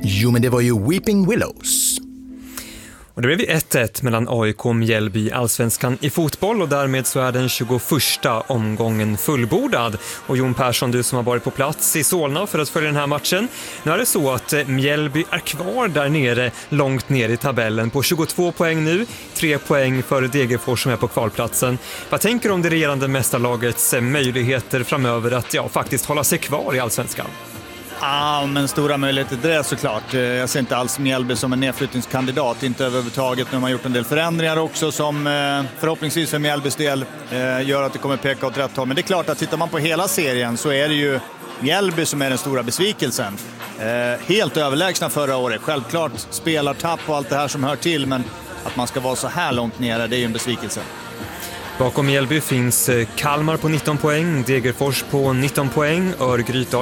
Jo, men det var ju Weeping Willows. Och det blev 1-1 mellan AIK och Mjällby i Allsvenskan i fotboll och därmed så är den 21:a omgången fullbordad. Och Jon Persson, du som har varit på plats i Solna för att följa den här matchen. Nu är det så att Mjällby är kvar där nere, långt ner i tabellen på 22 poäng nu, 3 poäng för Degerfors som är på kvalplatsen. Vad tänker du om det regerande mästarlagets möjligheter framöver att faktiskt hålla sig kvar i Allsvenskan? Ja, men stora möjligheter till det såklart. Jag ser inte alls Mjällby som en nedflyttningskandidat, inte överhuvudtaget. Nu har man gjort en del förändringar också som förhoppningsvis för Mjällbys del gör att det kommer peka åt rätt håll. Men det är klart att tittar man på hela serien så är det ju Mjällby som är den stora besvikelsen. Helt överlägsna förra året. Självklart spelartapp och allt det här som hör till, men att man ska vara så här långt nere, det är ju en besvikelse. Bakom Mjällby finns Kalmar på 19 poäng, Degerfors på 19 poäng, Örgryte